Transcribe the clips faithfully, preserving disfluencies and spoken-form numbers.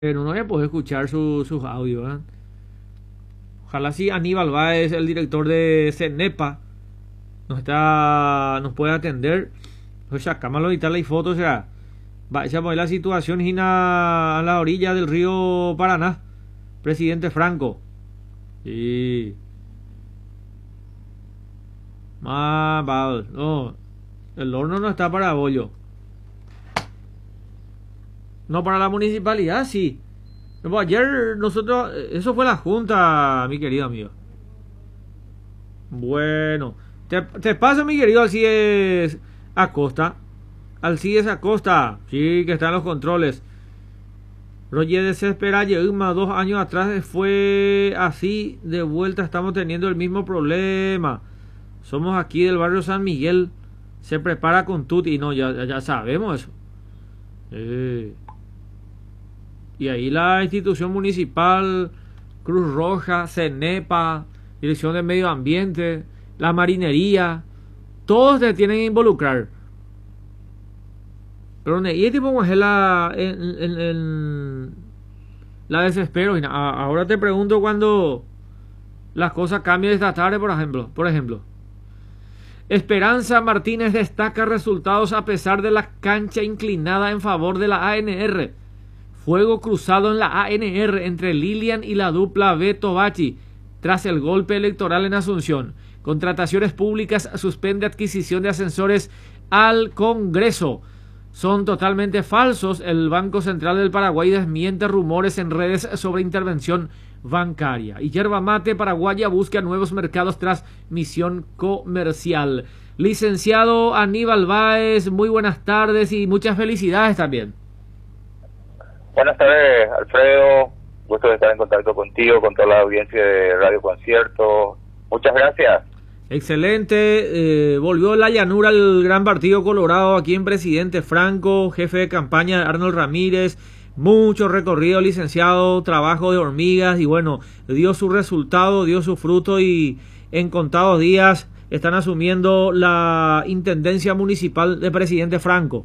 Pero no voy a poder escuchar su- sus audios, ¿eh? Ojalá si Aníbal Báez, el director de CENEPA, nos está, nos puede atender. O sea, cámalo y tal y fotos, o sea, vaya a poner la situación en a, a la orilla del río Paraná, presidente Franco. Sí. Más, va, no, el horno no está para bollo. No, para la municipalidad, sí. No, pues ayer nosotros, eso fue la junta, mi querido amigo. Bueno, te, te paso, mi querido Alcides Acosta. Alcides Acosta, sí, que está en los controles. Roger desespera, más dos años atrás fue así, de vuelta estamos teniendo el mismo problema. Somos aquí del barrio San Miguel, se prepara con Tuti, no, ya, ya sabemos eso. Eh. Y ahí la institución municipal, Cruz Roja, CENEPA, Dirección de Medio Ambiente, la Marinería, todos se tienen que involucrar. Pero y es tipo es la en, en, en la desespero. Ahora te pregunto cuando las cosas cambian esta tarde, por ejemplo, por ejemplo. Esperanza Martínez destaca resultados a pesar de la cancha inclinada en favor de la A N R. Fuego cruzado en la A N R entre Lilian y la dupla Beto Bachi tras el golpe electoral en Asunción. Contrataciones públicas suspende adquisición de ascensores al Congreso. Son totalmente falsos. El Banco Central del Paraguay desmiente rumores en redes sobre intervención bancaria. Y yerba mate paraguaya busca nuevos mercados tras misión comercial. Licenciado Aníbal Báez, muy buenas tardes y muchas felicidades también. Buenas tardes, Alfredo. Gusto de estar en contacto contigo, con toda la audiencia de Radio Concierto. Muchas gracias. Excelente. Eh, volvió la llanura al Gran Partido Colorado aquí en Presidente Franco, jefe de campaña Arnold Ramírez. Mucho recorrido, licenciado, trabajo de hormigas y bueno, dio su resultado, dio su fruto y en contados días están asumiendo la intendencia municipal de Presidente Franco.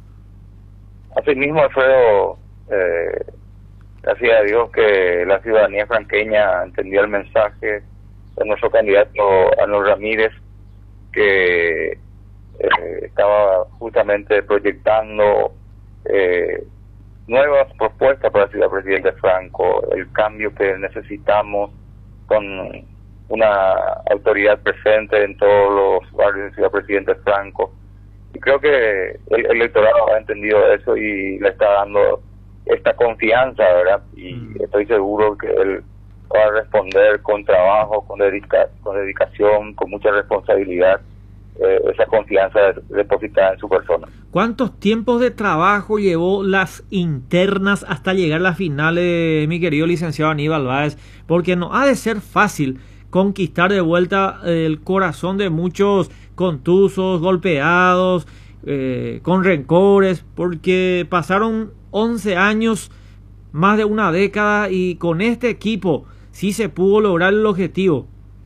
Así mismo, Alfredo. Eh, gracias a Dios que la ciudadanía franqueña entendió el mensaje de nuestro candidato Arnold Ramírez, que eh, estaba justamente proyectando eh, nuevas propuestas para la ciudad Presidente Franco, el cambio que necesitamos con una autoridad presente en todos los barrios de ciudad Presidente Franco. Y creo que el electorado ha entendido eso y le está dando esta confianza, ¿verdad? Y mm. estoy seguro que él va a responder con trabajo, con, dedica con dedicación, con mucha responsabilidad, eh, esa confianza depositada en su persona. ¿Cuántos tiempos de trabajo llevó las internas hasta llegar a las finales, mi querido licenciado Aníbal Báez? Porque no ha de ser fácil conquistar de vuelta el corazón de muchos contusos, golpeados, eh, con rencores, porque pasaron once años, más de una década, y con este equipo sí se pudo lograr el objetivo.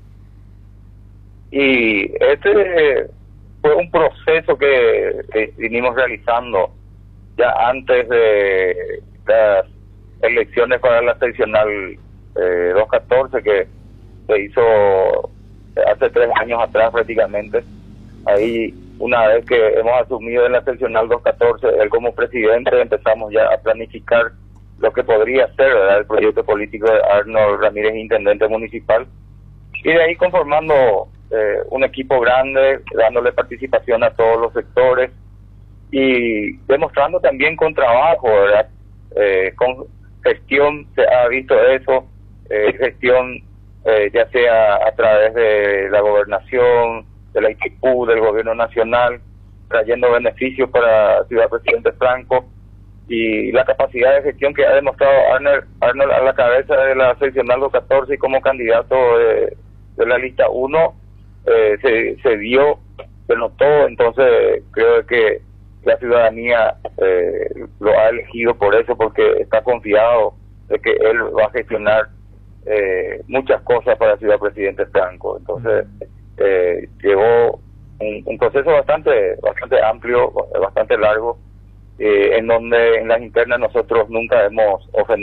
Y este fue un proceso que, que vinimos realizando ya antes de las elecciones para la seccional eh, doscientos catorce que se hizo hace tres años atrás prácticamente. Ahí, una vez que hemos asumido en la seccional doscientos catorce, él como presidente, empezamos ya a planificar lo que podría ser, ¿verdad?, el proyecto político de Arnold Ramírez, intendente municipal, y de ahí conformando eh, un equipo grande, dándole participación a todos los sectores y demostrando también con trabajo, ¿verdad?, eh, con gestión se ha visto eso, eh, gestión eh, ya sea a través de la gobernación, de la I T I Q, del gobierno nacional, trayendo beneficios para Ciudad Presidente Franco, y la capacidad de gestión que ha demostrado Arnold, Arnold a la cabeza de la seccional doscientos catorce y como candidato de, de la lista uno, eh, se, se dio, se notó. Entonces creo que la ciudadanía eh, lo ha elegido por eso, porque está confiado de que él va a gestionar eh, muchas cosas para Ciudad Presidente Franco. Entonces eh, llevó un, un proceso bastante bastante amplio, bastante largo, eh, en donde en las internas nosotros nunca hemos ofendido